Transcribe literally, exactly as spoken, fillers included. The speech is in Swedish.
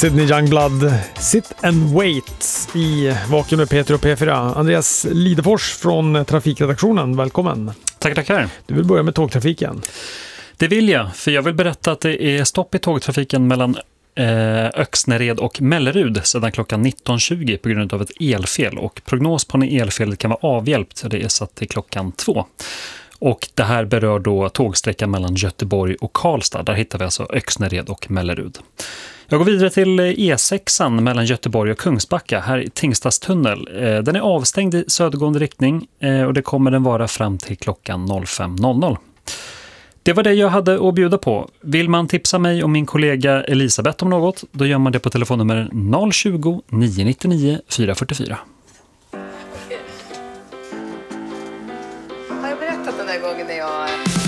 Sydney Youngblood, Sit and Wait i Vaken med Peter och P fyra. Andreas Lidefors från trafikredaktionen, välkommen. Tack, tackar. Du vill börja med tågtrafiken. Det vill jag, för jag vill berätta att det är stopp i tågtrafiken mellan eh, Öxnered och Mellerud sedan klockan nitton tjugo på grund av ett elfel. Och prognos på när elfelet kan vara avhjälpt, så det är satt till klockan två. Och det här berör då tågsträckan mellan Göteborg och Karlstad. Där hittar vi alltså Öxnered och Mellerud. Jag går vidare till E sex mellan Göteborg och Kungsbacka, här i Tingstadstunnel. Den är avstängd i södergående riktning och det kommer den vara fram till klockan fem noll noll. Det var det jag hade att bjuda på. Vill man tipsa mig och min kollega Elisabeth om något, då gör man det på telefonnummer noll tjugo, nio nio nio, fyra fyra fyra.